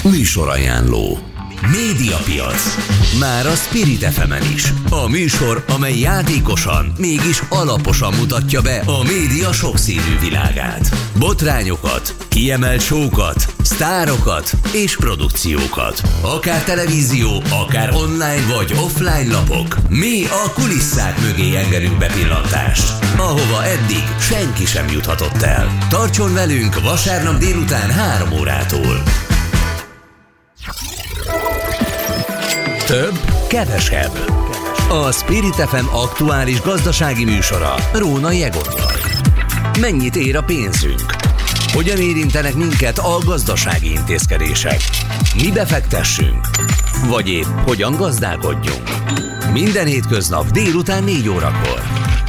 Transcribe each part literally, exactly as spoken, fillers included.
Műsorajánló. Médiapiac. Már a Spirit ef emen is. A műsor, amely játékosan, mégis alaposan mutatja be a média sokszínű világát. Botrányokat, kiemelt show-kat, sztárokat és produkciókat. Akár televízió, akár online vagy offline lapok. Mi a kulisszák mögé engedünk bepillantást, ahova eddig senki sem juthatott el. Tartson velünk vasárnap délután három órától. Több, kevesebb. A Spirit ef em aktuális gazdasági műsora Rónai Egonnal. Mennyit ér a pénzünk? Hogyan érintenek minket a gazdasági intézkedések? Mi befektessünk? Vagy épp hogyan gazdálkodjunk? Minden hétköznap délután négy órakor.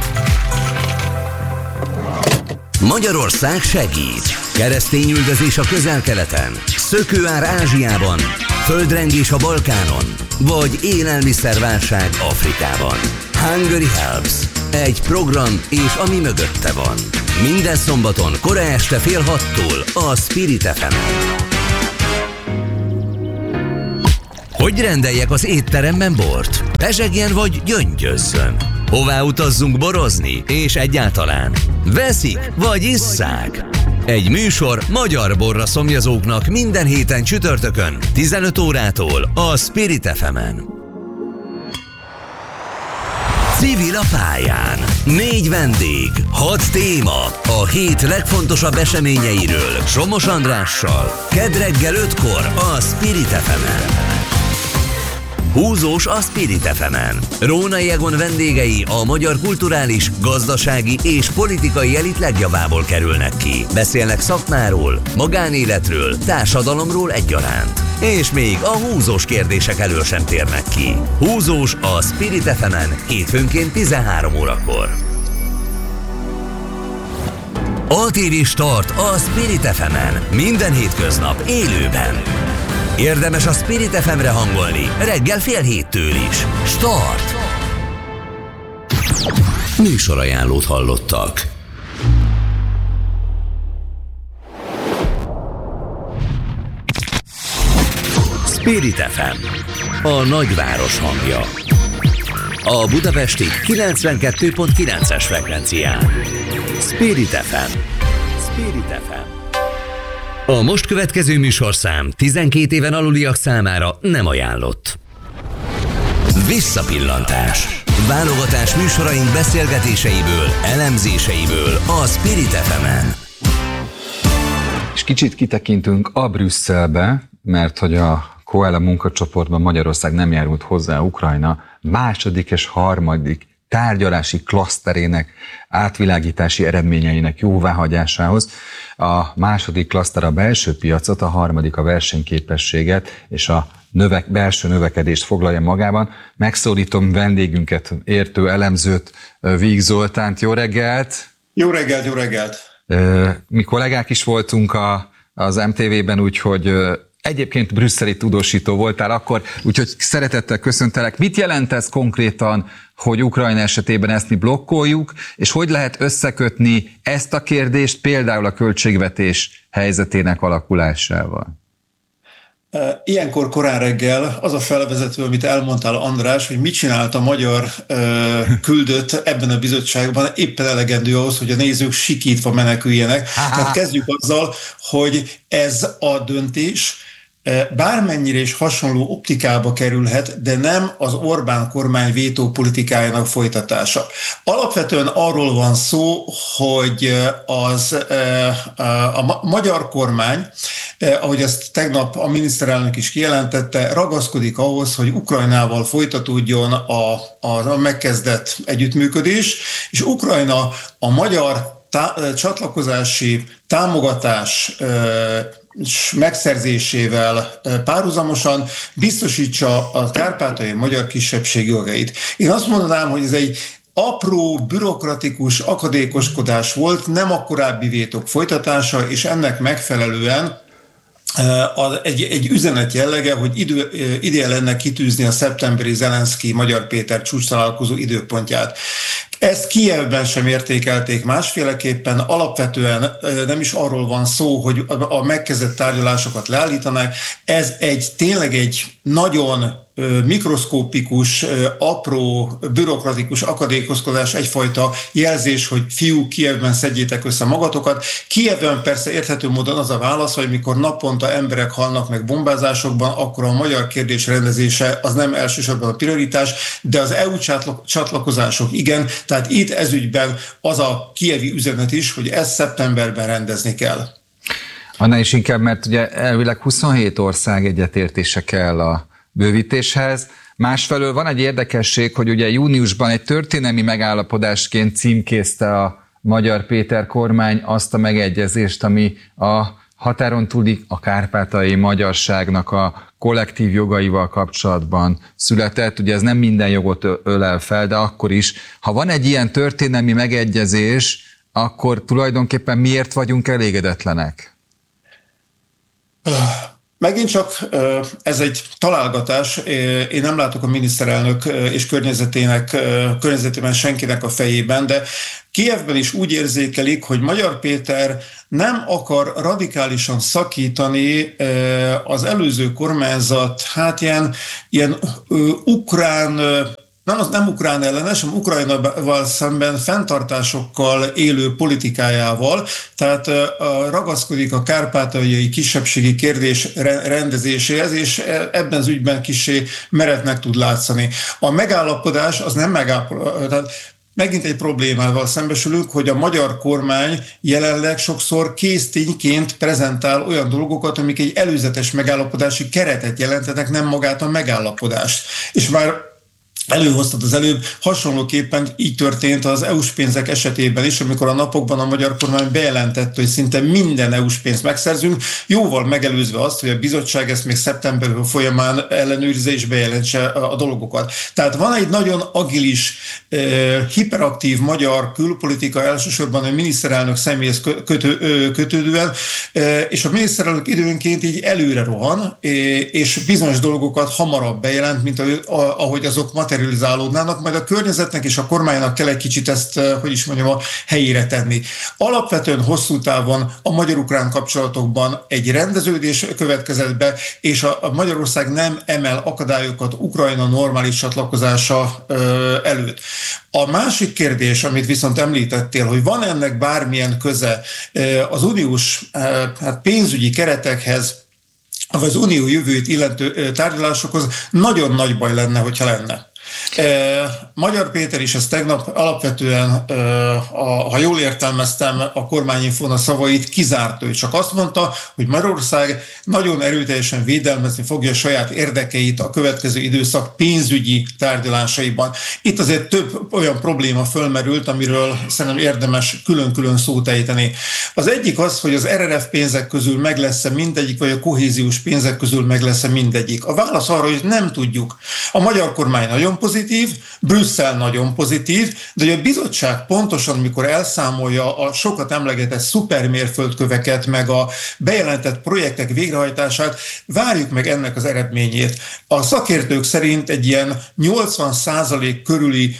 Magyarország segít. Keresztényüldözés a Közel-Keleten, szökőár Ázsiában, földrengés a Balkánon, vagy élelmiszerválság Afrikában. Hungary Helps. Egy program és ami mögötte van. Minden szombaton kora este fél hattól a Spirit ef emen. Hogy rendeljek az étteremben bort? Pezsegjen vagy gyöngyözzön? Hová utazzunk borozni? És egyáltalán veszik vagy isszák? Egy műsor magyar borra szomjazóknak minden héten csütörtökön tizenöt órától a Spirit ef emen. Civil a pályán. Négy vendég, hat téma. A hét legfontosabb eseményeiről Somos Andrással. Kedd reggel ötkor a Spirit ef emen. Húzós a Spirit ef emen. Rónai Egon vendégei a magyar kulturális, gazdasági és politikai elit legjavából kerülnek ki. Beszélnek szakmáról, magánéletről, társadalomról egyaránt. És még a húzós kérdések elől sem térnek ki. Húzós a Spirit ef emen hétfőnként tizenhárom órakor. á té vé Start a Spirit ef emen. Minden hétköznap élőben. Érdemes a Spirit ef emre hangolni, reggel fél héttől is. Start! Műsorajánlót hallottak. Spirit ef em, a nagyváros hangja. A budapesti kilencvenkettő pont kilences frekvencián. Spirit ef em. Spirit ef em. A most következő műsorszám tizenkét éven aluliak számára nem ajánlott. Visszapillantás. Válogatás műsoraink beszélgetéseiből, elemzéseiből a Spirit ef emen. És kicsit kitekintünk a Brüsszelbe, mert hogy a Koala munkacsoportban Magyarország nem járult hozzá Ukrajna második és harmadik tárgyalási klaszterének, átvilágítási eredményeinek jóváhagyásához. A második klaszter a belső piacot, a harmadik a versenyképességet és a növek, belső növekedést foglalja magában. Megszólítom vendégünket, értő elemzőt, Víg Zoltánt. Jó reggelt! Jó reggelt, jó reggelt! Mi kollégák is voltunk a, az em té vében, úgyhogy egyébként brüsszeli tudósító voltál akkor, úgyhogy szeretettel köszöntelek. Mit jelent ez konkrétan, hogy Ukrajna esetében ezt mi blokkoljuk, és hogy lehet összekötni ezt a kérdést például a költségvetés helyzetének alakulásával? Ilyenkor korán reggel az a felvezető, amit elmondtál, András, hogy mit csinált a magyar uh, küldött ebben a bizottságban, éppen elegendő ahhoz, hogy a nézők sikítva meneküljenek. Tehát kezdjük azzal, hogy ez a döntés bármennyire is hasonló optikába kerülhet, de nem az Orbán kormány vétó politikájának folytatása. Alapvetően arról van szó, hogy az, a magyar kormány, ahogy ezt tegnap a miniszterelnök is kijelentette, ragaszkodik ahhoz, hogy Ukrajnával folytatódjon a, a megkezdett együttműködés, és Ukrajna a magyar tá- csatlakozási támogatás megszerzésével párhuzamosan biztosítsa a kárpátaljai magyar kisebbség jogait. Én azt mondanám, hogy ez egy apró, bürokratikus akadékoskodás volt, nem a korábbi vétók folytatása, és ennek megfelelően egy, egy üzenet jellege, hogy idő, ideje lenne kitűzni a szeptemberi Zelenszky Magyar Péter csúcstalálkozó időpontját. Ezt Kijevben sem értékelték másféleképpen, alapvetően nem is arról van szó, hogy a megkezdett tárgyalásokat leállítanák, ez egy tényleg egy nagyon mikroszkópikus, apró, bürokratikus akadékozkodás, egyfajta jelzés, hogy fiúk, Kijevben szedjétek össze magatokat. Kijevben persze érthető módon az a válasz, hogy mikor naponta emberek halnak meg bombázásokban, akkor a magyar kérdés rendezése az nem elsősorban a prioritás, de az é u csatlakozások igen, tehát itt ezügyben az a kijevi üzenet is, hogy ezt szeptemberben rendezni kell. Annál is inkább, mert ugye elvileg huszonhét ország egyetértése kell a bővítéshez. Másfelől van egy érdekesség, hogy ugye júniusban egy történelmi megállapodásként címkézte a Magyar Péter kormány azt a megegyezést, ami a határon túli, a kárpátaljai magyarságnak a kollektív jogaival kapcsolatban született. Ugye ez nem minden jogot ölel fel, de akkor is, ha van egy ilyen történelmi megegyezés, akkor tulajdonképpen miért vagyunk elégedetlenek? Megint csak ez egy találgatás, én nem látok a miniszterelnök és környezetének, környezetében senkinek a fejében, de Kijevben is úgy érzékelik, hogy Magyar Péter nem akar radikálisan szakítani az előző kormányzat, hát ilyen, ilyen ukrán, nem, az nem ukrán ellenes, hanem Ukrajnával szemben fenntartásokkal élő politikájával, tehát ragaszkodik a kárpátaljai kisebbségi kérdés rendezéséhez, és ebben az ügyben kissé meretnek tud látszani. A megállapodás az nem megállapodás, megint egy problémával szembesülünk, hogy a magyar kormány jelenleg sokszor késztényként prezentál olyan dolgokat, amik egy előzetes megállapodási keretet jelentenek, nem magát a megállapodást. És már előhoztad az előbb, hasonlóképpen így történt az é u-s pénzek esetében is, amikor a napokban a magyar kormány bejelentette, hogy szinte minden é u-s pénzt megszerzünk, jóval megelőzve azt, hogy a bizottság ezt még szeptember folyamán ellenőrizze és bejelentse a dolgokat. Tehát van egy nagyon agilis, hiperaktív magyar külpolitika, elsősorban a miniszterelnök személyhez kötő, kötődően, és a miniszterelnök időnként így előre rohan, és bizonyos dolgokat hamarabb bejelent, mint ahogy azok materializálódnak, materializálódnának, majd a környezetnek és a kormánynak kell egy kicsit ezt, hogy is mondjam, a helyére tenni. Alapvetően hosszú távon a magyar-ukrán kapcsolatokban egy rendeződés következett be, és a, a Magyarország nem emel akadályokat Ukrajna normális csatlakozása ö, előtt. A másik kérdés, amit viszont említettél, hogy van ennek bármilyen köze az uniós hát pénzügyi keretekhez, vagy az unió jövőjét illető tárgyalásokhoz, nagyon nagy baj lenne, hogyha lenne. Magyar Péter is ezt tegnap alapvetően, ha jól értelmeztem a kormányinfón a szavait, kizárt. Ő csak azt mondta, hogy Magyarország nagyon erőteljesen védelmezni fogja a saját érdekeit a következő időszak pénzügyi tárgyalásaiban. Itt azért több olyan probléma fölmerült, amiről szerintem érdemes külön-külön szót ejteni. Az egyik az, hogy az er er ef pénzek közül meg lesz-e mindegyik, vagy a kohéziós pénzek közül meg lesz-e mindegyik. A válasz arra, hogy nem tudjuk. A magyar kormány nagyon pozitív, Brüsszel nagyon pozitív, de hogy a bizottság pontosan, mikor elszámolja a sokat emlegetett szupermérföldköveket, meg a bejelentett projektek végrehajtását, várjuk meg ennek az eredményét. A szakértők szerint egy ilyen nyolcvan százalék körüli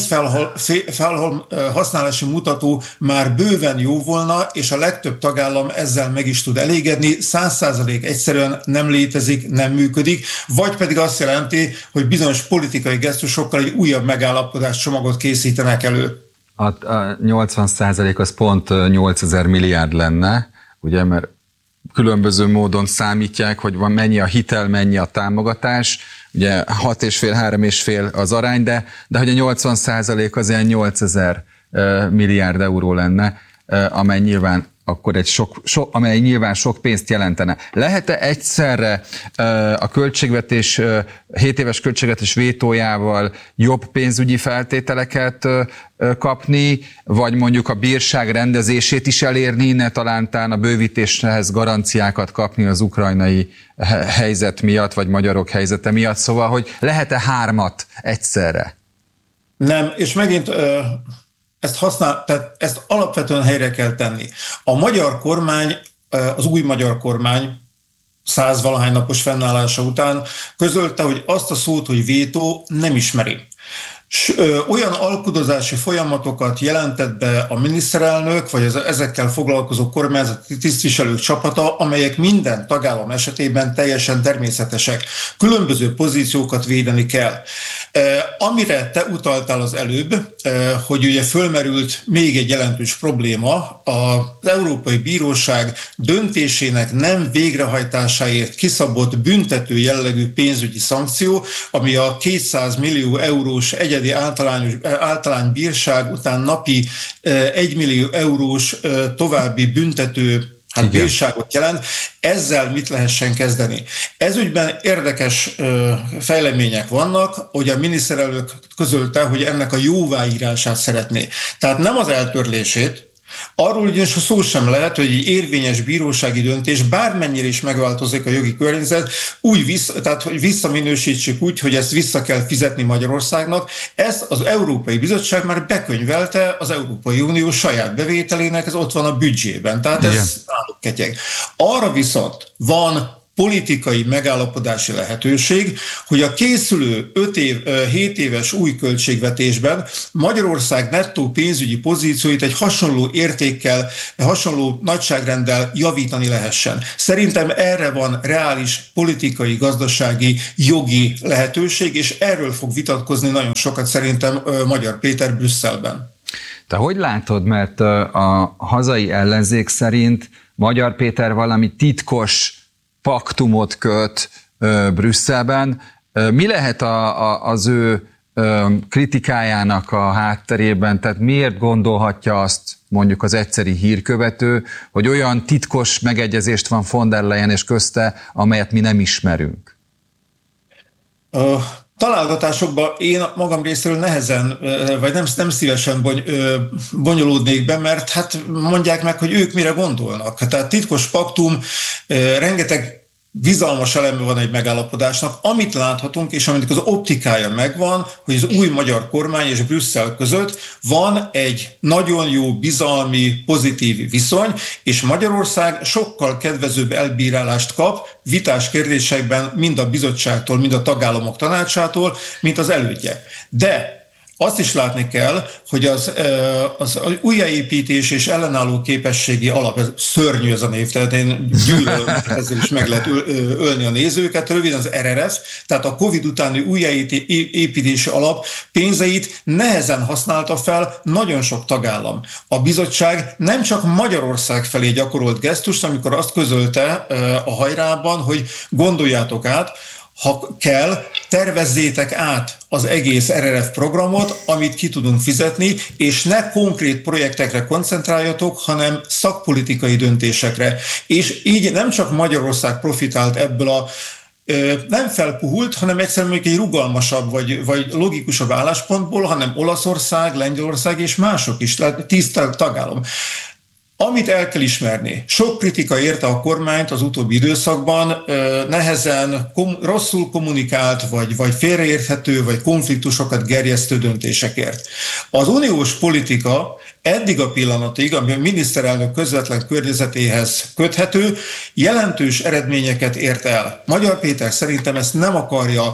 pénzfelhasználási mutató már bőven jó volna, és a legtöbb tagállam ezzel meg is tud elégedni. száz százalék egyszerűen nem létezik, nem működik, vagy pedig azt jelenti, hogy bizonyos politikai gesztusokkal egy újabb megállapodás csomagot készítenek elő. A, a nyolcvan százalék az pont nyolcezer milliárd lenne, ugye, mert különböző módon számítják, hogy van mennyi a hitel, mennyi a támogatás, ugye hat és fél, három és fél az arány, de, de hogy a nyolcvan százalék az ilyen nyolcezer milliárd euró lenne, amely nyilván akkor egy sok, sok, amely nyilván sok pénzt jelentene. Lehet-e egyszerre a költségvetés, hét éves költségvetés vétójával jobb pénzügyi feltételeket kapni, vagy mondjuk a bírság rendezését is elérni, ne talántán a bővítéshez garanciákat kapni az ukrajnai helyzet miatt, vagy magyarok helyzete miatt, szóval, hogy lehet-e hármat egyszerre? Nem, és megint... Ö... Ezt, használ, tehát ezt alapvetően helyre kell tenni. A magyar kormány, az új magyar kormány százvalahány napos fennállása után közölte, hogy azt a szót, hogy vétó, nem ismeri. olyan alkudozási folyamatokat jelentett be a miniszterelnök, vagy az ezekkel foglalkozó kormányzati tisztviselők csapata, amelyek minden tagállam esetében teljesen természetesek. Különböző pozíciókat védeni kell. Amire te utaltál az előbb, hogy ugye fölmerült még egy jelentős probléma, az Európai Bíróság döntésének nem végrehajtásáért kiszabott büntető jellegű pénzügyi szankció, ami a kétszáz millió eurós egyedi általányos, általánybírság után napi egymillió eurós további büntető hát bírságot jelent. Ezzel mit lehessen kezdeni? Ezügyben érdekes ö, fejlemények vannak, hogy a miniszterelnök közölte, hogy ennek a jóváírását szeretné. Tehát nem az eltörlését, arról ugyanis szó sem lehet, hogy egy érvényes bírósági döntés, bármennyire is megváltozik a jogi környezet, úgy vissza, tehát hogy visszaminősítsük úgy, hogy ezt vissza kell fizetni Magyarországnak. Ezt az Európai Bizottság már bekönyvelte az Európai Unió saját bevételének, ez ott van a büdzsében. Tehát ez náluk ketyeg. Arra viszont van politikai megállapodási lehetőség, hogy a készülő öt év, hét éves új költségvetésben Magyarország nettó pénzügyi pozícióit egy hasonló értékkel, hasonló nagyságrenddel javítani lehessen. Szerintem erre van reális politikai, gazdasági, jogi lehetőség, és erről fog vitatkozni nagyon sokat szerintem Magyar Péter Brüsszelben. Te hogy látod, mert a hazai ellenzék szerint Magyar Péter valami titkos paktumot köt ö, Brüsszelben. Ö, mi lehet a, a, az ő ö, kritikájának a hátterében, tehát miért gondolhatja azt mondjuk az egyszeri hírkövető, hogy olyan titkos megegyezést van von der Leyen és közte, amelyet mi nem ismerünk? A találgatásokban én magam részéről nehezen, vagy nem, nem szívesen bony, bonyolódnék be, mert hát mondják meg, hogy ők mire gondolnak. Tehát titkos paktum, rengeteg bizalmas eleme van egy megállapodásnak, amit láthatunk, és aminek az optikája megvan, hogy az új magyar kormány és Brüsszel között van egy nagyon jó, bizalmi, pozitív viszony, és Magyarország sokkal kedvezőbb elbírálást kap vitás kérdésekben mind a bizottságtól, mind a tagállamok tanácsától, mint az elődje. De azt is látni kell, hogy az, az újjáépítés és ellenálló képességi alap, ez szörnyű ez a név, tehát én gyűlölöm, ezzel is meg lehet ölni a nézőket, röviden az er er ef, tehát a Covid utáni újjáépítési alap pénzeit nehezen használta fel nagyon sok tagállam. A bizottság nem csak Magyarország felé gyakorolt gesztust, amikor azt közölte a hajrában, hogy gondoljátok át, ha kell, tervezzétek át az egész er er ef programot, amit ki tudunk fizetni, és ne konkrét projektekre koncentráljatok, hanem szakpolitikai döntésekre. És így nem csak Magyarország profitált ebből a nem felpuhult, hanem egyszerűen egy rugalmasabb vagy, vagy logikusabb álláspontból, hanem Olaszország, Lengyelország és mások is, tíz tagállam. Amit el kell ismerni, sok kritika érte a kormányt az utóbbi időszakban, nehezen, kom, rosszul kommunikált, vagy, vagy félreérthető, vagy konfliktusokat gerjesztő döntésekért. Az uniós politika eddig a pillanatig, ami a miniszterelnök közvetlen környezetéhez köthető, jelentős eredményeket ért el. Magyar Péter szerintem ezt nem akarja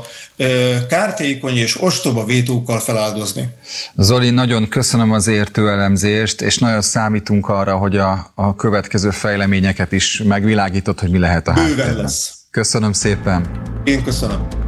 kártékony és ostoba vétókkal feláldozni. Zoli, nagyon köszönöm az értő elemzést, és nagyon számítunk arra, hogy a, a következő fejleményeket is megvilágított, hogy mi lehet a háttérben. Bőven lesz. Köszönöm szépen. Én köszönöm.